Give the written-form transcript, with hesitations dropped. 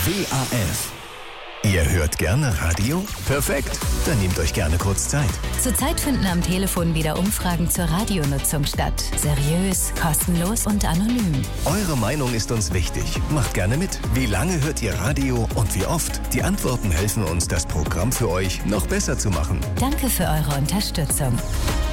WAF. Ihr hört gerne Radio? Perfekt, dann nehmt euch gerne kurz Zeit. Zurzeit finden am Telefon wieder Umfragen zur Radionutzung statt. Seriös, kostenlos und anonym. Eure Meinung ist uns wichtig. Macht gerne mit. Wie lange hört ihr Radio und wie oft? Die Antworten helfen uns, das Programm für euch noch besser zu machen. Danke für eure Unterstützung.